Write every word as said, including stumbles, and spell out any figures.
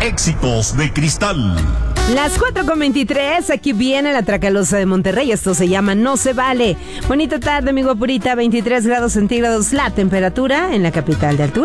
Éxitos de Cristal. Las cuatro con veintitrés, aquí viene la Tracalosa de Monterrey. Esto se llama No Se Vale. Bonita tarde, mi guapurita. veintitrés grados centígrados la temperatura en la capital de altura.